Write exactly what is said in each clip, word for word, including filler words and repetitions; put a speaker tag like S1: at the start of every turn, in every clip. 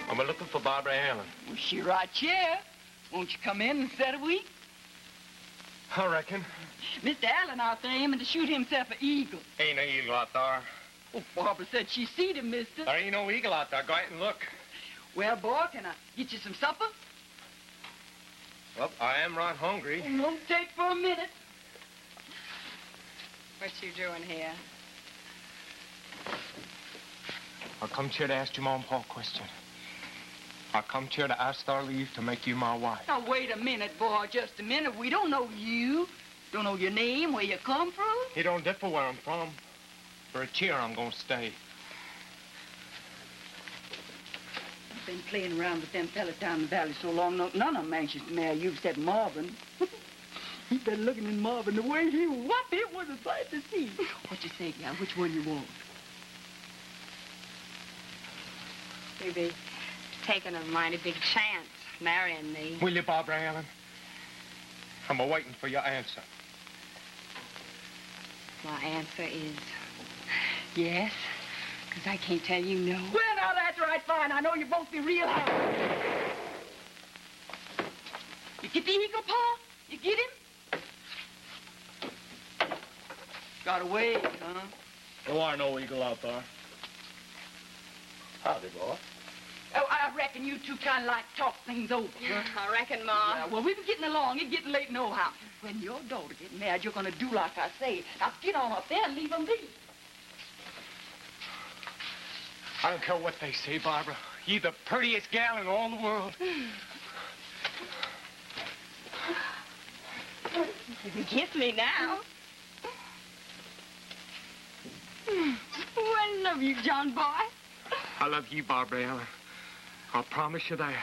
S1: I'm looking for Barbara Allen.
S2: Well, she right here. Won't you come in and set a week?
S1: I reckon.
S2: Mister Allen out there aiming to shoot himself an eagle.
S1: Ain't no eagle out there.
S2: Oh, Barbara said she seen him, mister.
S1: There ain't no eagle out there. Go out and look.
S2: Well, boy, can I get you some supper?
S1: Well, I am right hungry.
S2: It won't take for a minute.
S3: What you doing here?
S1: I come here to ask you Mom and Pa a question. I come here to ask their leave to make you my wife.
S2: Now, wait a minute, boy, just a minute. We don't know you. Don't know your name, where you come from.
S1: It don't differ where I'm from. For a cheer, I'm gonna stay.
S2: I've been playing around with them fellas down the valley so long, no, none of them anxious to marry you except Marvin. He been looking at Marvin the way he was. It was a sight to see. What you say, gal? Which one you want?
S3: You be taking a mighty big chance marrying me.
S1: Will you, Barbara Allen? I'm a-waiting for your answer.
S3: My answer is yes, because I can't tell you no.
S2: Well, now, that's right, fine. I know you both be real happy. You get the eagle, Pa? You get him? Got away, huh?
S4: There are no eagle out there. Howdy, boy.
S2: Oh, I reckon you two kind of like talk things over.
S3: I reckon, Ma.
S2: Yeah, well, we've been getting along. It's getting late nohow. When your daughter gets mad, you're going to do like I say. Now, get on up there and leave them be.
S1: I don't care what they say, Barbara. You're the prettiest gal in all the world.
S3: You can kiss me now. Oh, I love you, John boy.
S1: I love you, Barbara Allen. I'll promise you that.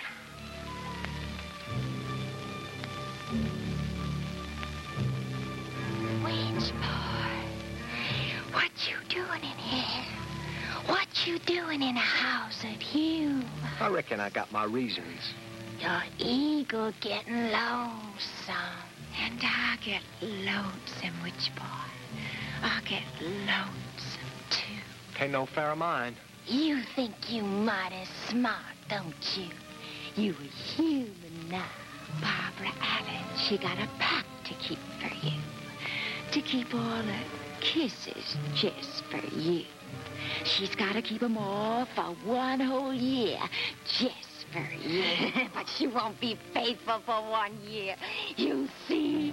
S5: Winch boy, what you doing in here? What you doing in a house of you?
S6: I reckon I got my reasons.
S5: Your eagle getting lonesome. And I get lonesome, witch boy. I get lonesome, too.
S6: Ain't no fair of mine.
S5: You think you mighty smart, don't you? You a human now. Barbara Allen, she got a pact to keep for you. To keep all her kisses just for you. She's got to keep them all for one whole year, just for you. But she won't be faithful for one year. You see?